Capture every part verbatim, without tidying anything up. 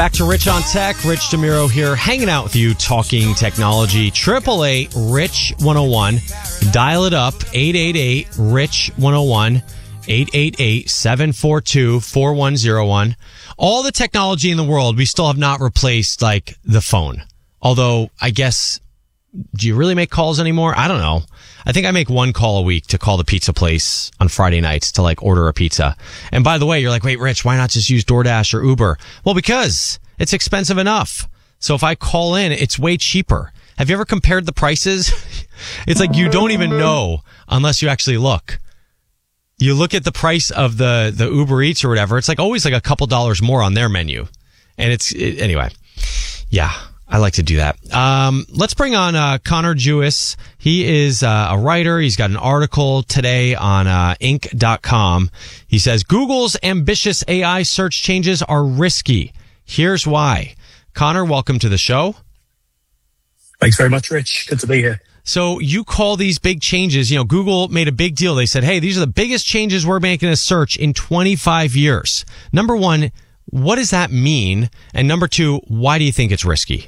Back to Rich on Tech. Rich DeMuro here, hanging out with you, talking technology. Triple eight Rich one oh one. Dial it up. eight eight eight Rich one oh one. eight eight eight seven four two four one oh one. All the technology in the world, we still have not replaced like the phone. Although, I guess, do you really make calls anymore? I don't know. I think I make one call a week to call the pizza place on Friday nights to like order a pizza. And by the way, you're like, wait, Rich, why not just use DoorDash or Uber? Well, because it's expensive enough. So if I call in, it's way cheaper. Have you ever compared the prices? It's like you don't even know unless you actually look. You look at the price of the, the Uber Eats or whatever. It's like always like a couple dollars more on their menu. And it's, it, anyway, yeah. I like to do that. Um, let's bring on uh, Connor Jewis. He is uh, a writer. He's got an article today on uh, Inc dot com. He says, Google's ambitious A I search changes are risky. Here's why. Connor, welcome to the show. Thanks very much, Rich. Good to be here. So you call these big changes, you know, Google made a big deal. They said, hey, these are the biggest changes we're making in search in twenty-five years. Number one, what does that mean? And number two, why do you think it's risky?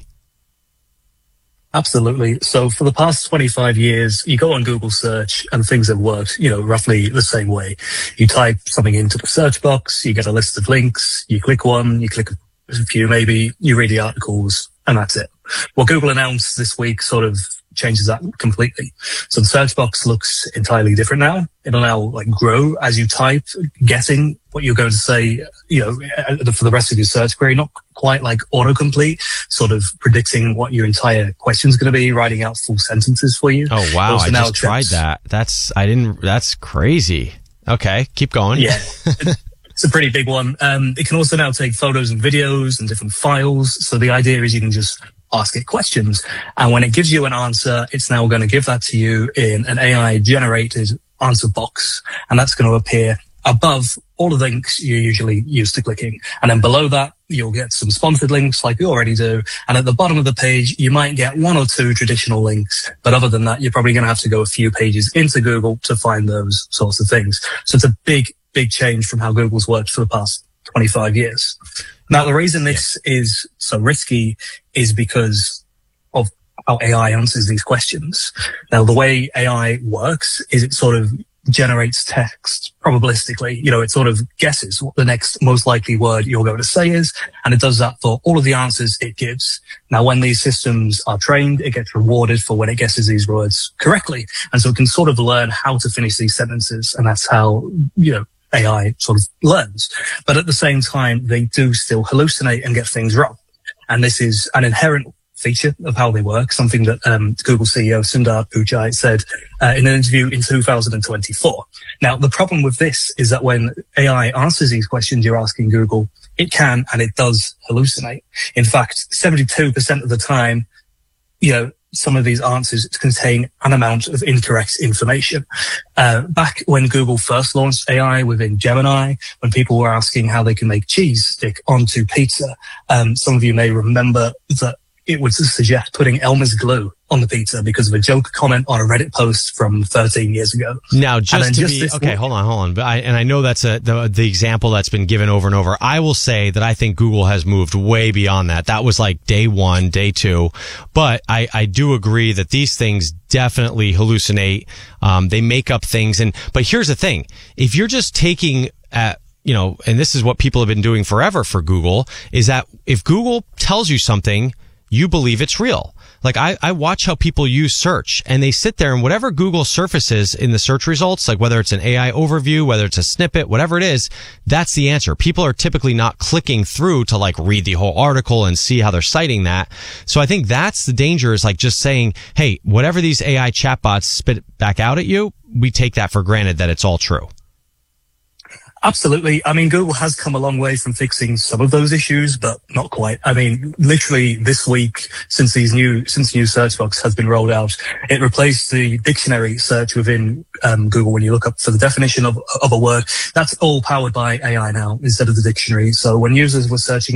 Absolutely. So for the past twenty-five years, you go on Google search and things have worked, you know, roughly the same way. You type something into the search box, you get a list of links, you click one, you click a few maybe, you read the articles, and that's it. What Google announced this week sort of changes that completely. So the search box looks entirely different now. It'll now like grow as you type, guessing what you're going to say, you know, for the rest of your search query, not quite like autocomplete, sort of predicting what your entire question is going to be, writing out full sentences for you. Oh, wow. I just tried that. That's, I didn't, that's crazy. Okay. Keep going. Yeah. It's a pretty big one. Um, it can also now take photos and videos and different files. So the idea is you can just ask it questions. And when it gives you an answer, it's now going to give that to you in an A I generated answer box. And that's going to appear above all the links you're usually used to clicking. And then below that, you'll get some sponsored links like you already do. And at the bottom of the page, you might get one or two traditional links. But other than that, you're probably going to have to go a few pages into Google to find those sorts of things. So it's a big, big change from how Google's worked for the past twenty-five years. Now, the reason this is so risky is because of how A I answers these questions. Now, the way A I works is it sort of generates text probabilistically. You know, it sort of guesses what the next most likely word you're going to say is, and it does that for all of the answers it gives. Now, when these systems are trained, it gets rewarded for when it guesses these words correctly. And so it can sort of learn how to finish these sentences, and that's how, you know, A I sort of learns. But at the same time, they do still hallucinate and get things wrong. And this is an inherent feature of how they work, something that um, Google C E O Sundar Pichai said uh, in an interview in two thousand twenty-four. Now, the problem with this is that when A I answers these questions you're asking Google, it can and it does hallucinate. In fact, seventy-two percent of the time, you know, some of these answers contain an amount of incorrect information. Uh, back when Google first launched A I within Gemini, when people were asking how they can make cheese stick onto pizza, um, some of you may remember that it would suggest putting Elmer's glue on the pizza because of a joke comment on a Reddit post from thirteen years ago. Now, just to just be, okay, week, hold on, hold on. But I, and I know that's a, the, the example that's been given over and over. I will say that I think Google has moved way beyond that. That was like day one, day two. But I, I do agree that these things definitely hallucinate. Um, they make up things. And, but here's the thing. If you're just taking, uh, you know, and this is what people have been doing forever for Google, is that if Google tells you something, you believe it's real. Like I, I watch how people use search and they sit there and whatever Google surfaces in the search results, like whether it's an A I overview, whether it's a snippet, whatever it is, that's the answer. People are typically not clicking through to like read the whole article and see how they're citing that. So I think that's the danger, is like just saying, hey, whatever these A I chatbots spit back out at you, we take that for granted that it's all true. Absolutely. I mean, Google has come a long way from fixing some of those issues, but not quite. I mean, literally this week, since these new, since new search box has been rolled out, it replaced the dictionary search within um, Google when you look up for the definition of, of a word. That's all powered by A I now instead of the dictionary. So when users were searching